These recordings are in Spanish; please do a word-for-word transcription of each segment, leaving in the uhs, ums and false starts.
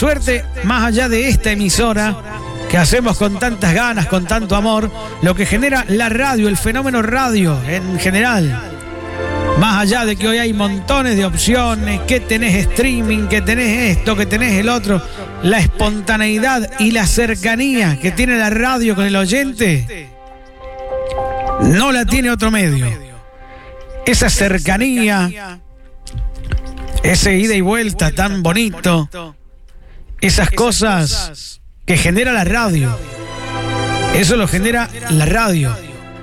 suerte, más allá de esta emisora que hacemos con tantas ganas, con tanto amor, lo que genera la radio, el fenómeno radio en general. Más allá de que hoy hay montones de opciones, que tenés streaming, que tenés esto, que tenés el otro, la espontaneidad y la cercanía que tiene la radio con el oyente, no la tiene otro medio. Esa cercanía, ese ida y vuelta tan bonito, esas cosas que genera la radio, eso lo genera la radio.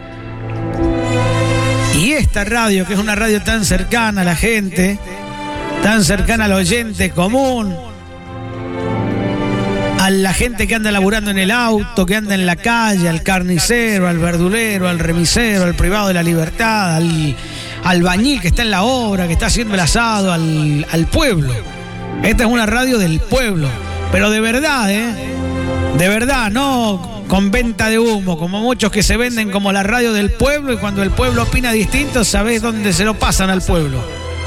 Y esta radio, que es una radio tan cercana a la gente, tan cercana al oyente común, a la gente que anda laburando en el auto, que anda en la calle, al carnicero, al verdulero, al remisero, al privado de la libertad, al albañil que está en la obra, que está haciendo el asado, al, al pueblo. Esta es una radio del pueblo, pero de verdad, ¿eh? De verdad, no con venta de humo, como muchos que se venden como la radio del pueblo, y cuando el pueblo opina distinto, sabés dónde se lo pasan al pueblo.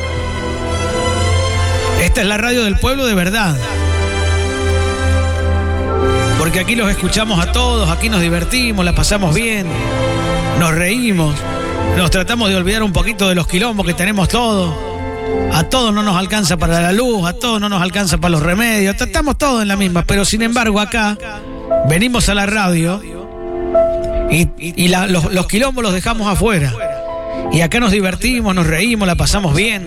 Esta es la radio del pueblo de verdad. Porque aquí los escuchamos a todos, aquí nos divertimos, la pasamos bien, nos reímos, nos tratamos de olvidar un poquito de los quilombos que tenemos todos. A todos no nos alcanza para la luz, a todos no nos alcanza para los remedios, estamos todos en la misma, pero sin embargo acá venimos a la radio y, y la, los, los quilombos los dejamos afuera. Y acá nos divertimos, nos reímos, la pasamos bien.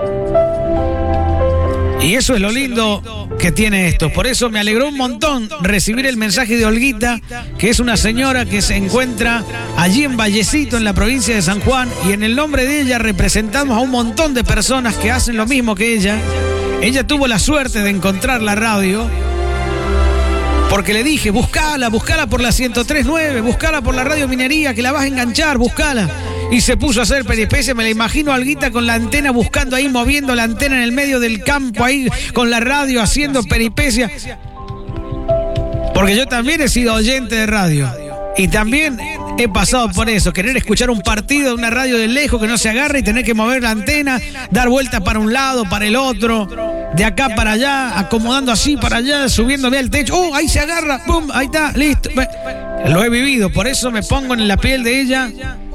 Y eso es lo lindo que tiene esto. Por eso me alegró un montón recibir el mensaje de Olguita, que es una señora que se encuentra allí en Vallecito, en la provincia de San Juan, y en el nombre de ella representamos a un montón de personas que hacen lo mismo que ella. Ella tuvo la suerte de encontrar la radio, porque le dije, buscala, buscala por la ciento tres punto nueve, buscala por la Radio Minería, que la vas a enganchar, buscala. Y se puso a hacer peripecias, me la imagino a Olguita con la antena buscando ahí, moviendo la antena en el medio del campo ahí, con la radio haciendo peripecias. Porque yo también he sido oyente de radio. Y también he pasado por eso, querer escuchar un partido de una radio de lejos que no se agarra y tener que mover la antena, dar vueltas para un lado, para el otro, de acá para allá, acomodando así para allá, subiéndome al techo. ¡Oh, ahí se agarra! ¡Pum! Ahí está, listo. Lo he vivido, por eso me pongo en la piel de ella.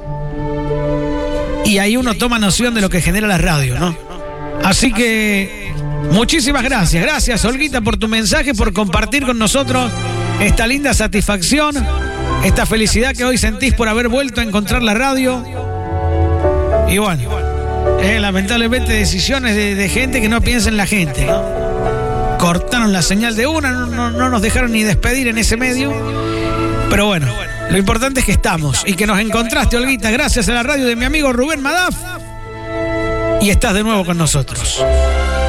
Y ahí uno toma noción de lo que genera la radio, ¿no? Así que muchísimas gracias. Gracias, Olguita, por tu mensaje, por compartir con nosotros esta linda satisfacción, esta felicidad que hoy sentís por haber vuelto a encontrar la radio. Y bueno, eh, lamentablemente decisiones de, de gente que no piensa en la gente, ¿no? Cortaron la señal de una, no, no, no nos dejaron ni despedir en ese medio. Pero bueno, lo importante es que estamos y que nos encontraste, Olguita, gracias a la radio de mi amigo Rubén Madaf. Y estás de nuevo con nosotros.